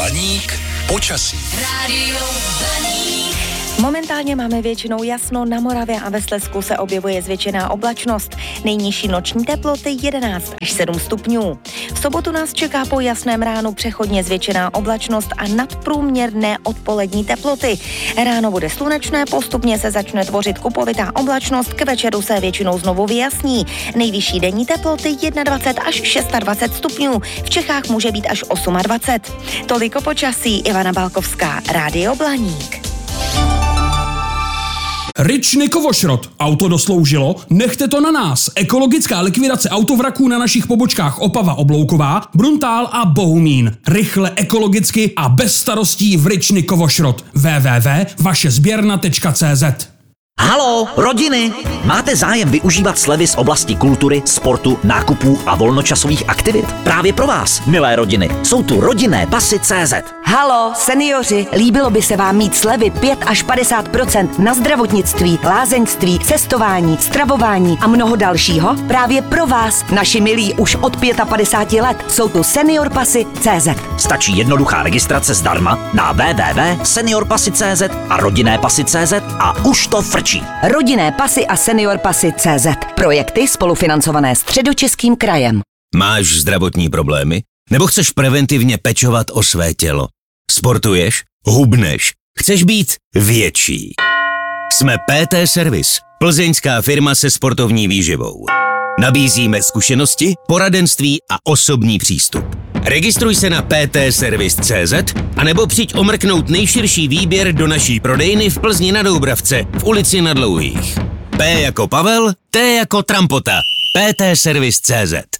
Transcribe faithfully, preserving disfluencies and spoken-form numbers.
Blaník počasí. Rádio Blaník. Momentálně máme většinou jasno, na Moravě a ve Slezsku se objevuje zvětšená oblačnost. Nejnižší noční teploty jedenáct až sedm stupňů. V sobotu nás čeká po jasném ránu přechodně zvětšená oblačnost a nadprůměrné odpolední teploty. Ráno bude slunečné, postupně se začne tvořit kupovitá oblačnost, k večeru se většinou znovu vyjasní. Nejvyšší denní teploty dvacet jedna až dvacet šest stupňů, v Čechách může být až dvacet osm. Toliko počasí, Ivana Balkovská, Rádio Blaník. Ryčny Kovošrot. Auto dosloužilo? Nechte to na nás. Ekologická likvidace autovraků na našich pobočkách Opava Oblouková, Bruntál a Bohumín. Rychle, ekologicky a bez starostí v Ryčny Kovošrot. w w w tečka vaše sběrna tečka c z. Halo, rodiny! Máte zájem využívat slevy z oblasti kultury, sportu, nákupů a volnočasových aktivit? Právě pro vás, milé rodiny, jsou tu rodinné pasy tečka cé zet. Halo, seniori, líbilo by se vám mít slevy pět až padesát procent na zdravotnictví, lázeňství, cestování, stravování a mnoho dalšího? Právě pro vás, naši milí už od padesát pět let, jsou tu senior pasy tečka cé zet. Stačí jednoduchá registrace zdarma na w w w tečka senior pasy tečka cé zet a rodinné pasy tečka cé zet a už to frčí. Rodinné pasy a senior pasy tečka cé zet. Projekty spolufinancované Středočeským krajem. Máš zdravotní problémy? Nebo chceš preventivně pečovat o své tělo? Sportuješ? Hubneš? Chceš být větší? Jsme P T Service, plzeňská firma se sportovní výživou. Nabízíme zkušenosti, poradenství a osobní přístup. Registruj se na p t service tečka cé zet anebo přijď omrknout nejširší výběr do naší prodejny v Plzni na Doubravce v ulici Na Dlouhých. P jako Pavel, T jako Trampota. p t service tečka cé zet.